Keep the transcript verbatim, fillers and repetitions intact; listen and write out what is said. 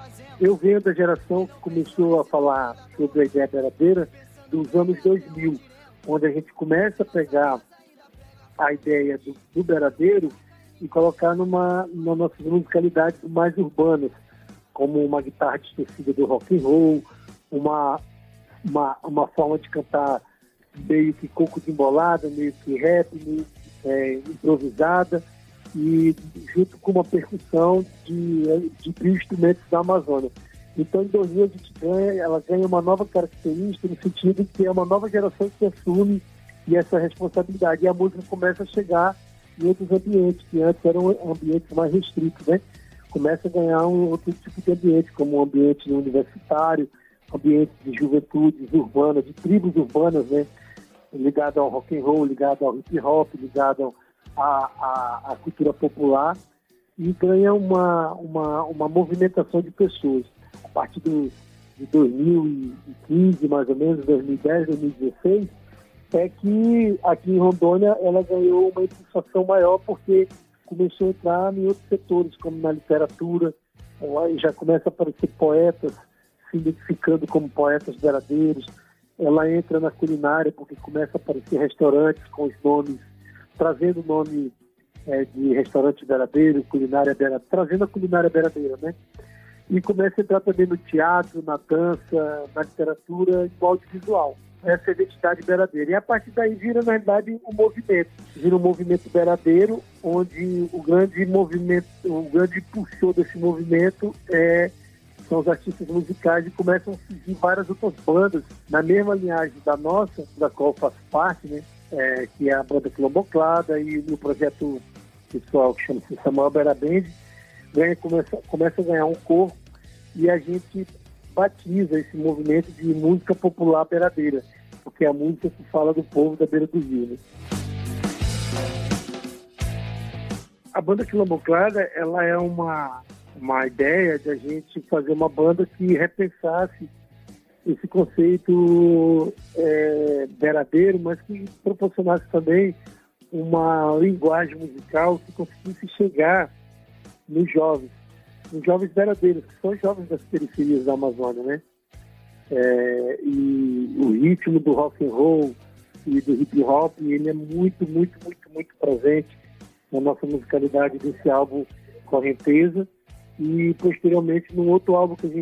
Eu venho da geração que começou a falar sobre a ideia beradeira dos anos dois mil, onde a gente começa a pegar a ideia do, do beradeiro e colocar numa, numa nossas musicalidades mais urbanas, como uma guitarra distorcida do rock and roll, uma, uma, uma forma de cantar meio que coco de embolada, meio que rap, meio é, improvisada, e junto com uma percussão de, de instrumentos da Amazônia. Então, em dois mil, a gente ganha, ela ganha uma nova característica no sentido de que é uma nova geração que assume e essa responsabilidade. E a música começa a chegar em outros ambientes, que antes eram ambientes mais restritos, né? Começa a ganhar um outro tipo de ambiente, como um ambiente universitário, ambiente de juventudes urbanas, de tribos urbanas, né? Ligado ao rock and roll, ligado ao hip hop, ligado à, à, à cultura popular, e ganha uma, uma, uma movimentação de pessoas. A partir do, de dois mil e quinze, mais ou menos, dois mil e dez, dois mil e dezesseis, é que aqui em Rondônia ela ganhou uma impulsação maior, porque começou a entrar em outros setores, como na literatura, já começa a aparecer poetas se identificando como poetas beradeiros. Ela entra na culinária, porque começa a aparecer restaurantes com os nomes, trazendo o nome é, de restaurante beradeiro, culinária beradeira, trazendo a culinária beradeira, né? E começa a entrar também no teatro, na dança, na literatura e no audiovisual. Essa é a identidade beradeira. E a partir daí vira, na realidade, um movimento. Vira um movimento beradeiro, onde o grande movimento, o grande impulsor desse movimento é, são os artistas musicais, e começam a surgir várias outras bandas na mesma linhagem da nossa, da qual eu faço parte, né? É, que é a banda Quilomboclada, e o projeto pessoal que chama-se Samuel Bera Band, ganha, começa, começa a ganhar um corpo, e a gente batiza esse movimento de música popular beradeira, porque é a música que fala do povo da beira do rio, né? A banda Quilomboclada, ela é uma, uma ideia de a gente fazer uma banda que repensasse esse conceito é, beradeiro, mas que proporcionasse também uma linguagem musical que conseguisse chegar nos jovens, nos jovens beradeiros, que são jovens das periferias da Amazônia, né? É, e o ritmo do rock and roll e do hip hop, ele é muito, muito, muito, muito presente na nossa musicalidade desse álbum Correnteza, e posteriormente num outro álbum que a gente